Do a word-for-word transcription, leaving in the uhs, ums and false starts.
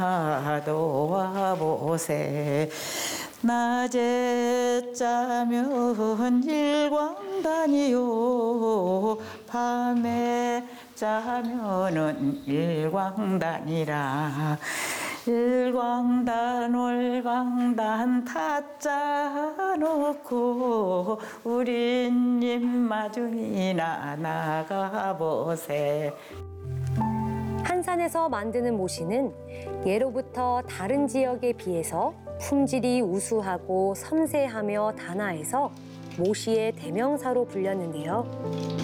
나도 와보세. 낮에 짜면 일광단이요, 밤에 짜면은 일광단이라. 일광단 월광단 다 짜놓고 우린 입마중이나 나가보세. 한산에서 만드는 모시는 예로부터 다른 지역에 비해서 품질이 우수하고 섬세하며 단아해서 모시의 대명사로 불렸는데요.